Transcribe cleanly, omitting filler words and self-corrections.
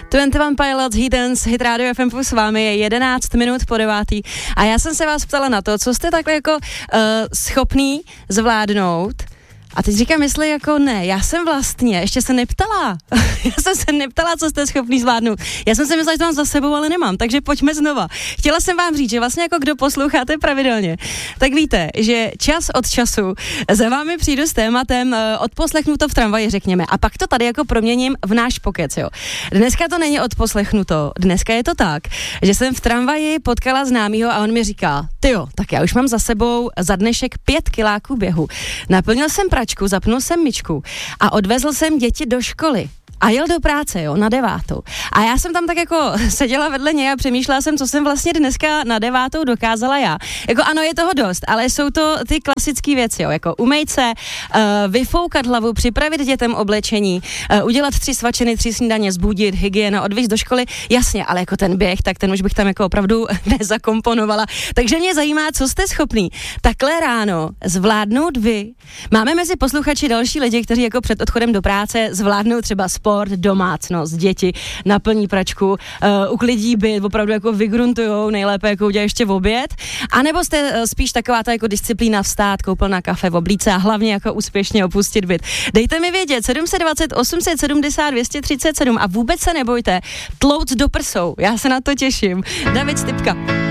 21 Pilots, Heat Dance, Hit Radio FM s vámi je 11 minut po 9. A já jsem se vás ptala na to, co jste takhle jako schopný zvládnout. A teď říkám, jestli jako ne, já jsem vlastně ještě se neptala. Já jsem se neptala, co jste schopný zvládnout. Já jsem si myslela, že to mám za sebou, ale nemám, takže pojďme znova. Chtěla jsem vám říct, že vlastně jako kdo posloucháte pravidelně, tak víte, že čas od času za vámi přijdu s tématem odposlechnuto v tramvaji, řekněme, a pak to tady jako proměním v náš pokec, jo. Dneska to není odposlechnuto, dneska je to tak, že jsem v tramvaji potkala známýho a on mi říká, tyjo, tak já už mám za sebou za dnešek 5 kiláků běhu. Naplnil jsem pračku, zapnul jsem myčku a odvezl jsem děti do školy. A jel do práce, jo, na 9. A já jsem tam tak jako seděla vedle něj a přemýšlela jsem, co jsem vlastně dneska na 9. dokázala já. Jako ano, je toho dost, ale jsou to ty klasické věci, jo, jako umýt se, vyfoukat hlavu, připravit dětem oblečení, udělat 3 svačiny, 3 snídaně, zbudit, hygiena, odvízt do školy, jasně, ale jako ten běh, tak ten už bych tam jako opravdu nezakomponovala. Takže mě zajímá, co jste schopný takhle ráno zvládnout vy. Máme mezi posluchači další lidi, kteří jako před odchodem do práce zvládnou třeba sport, domácnost, děti, naplní pračku, uklidí byt, opravdu jako vygruntujou, nejlépe jako udělají ještě v oběd, anebo jste spíš taková ta jako disciplína vstát, koupil na kafe v oblíce a hlavně jako úspěšně opustit byt. Dejte mi vědět, 720 870 237 a vůbec se nebojte, tlouc do prsou, já se na to těším. David Stypka.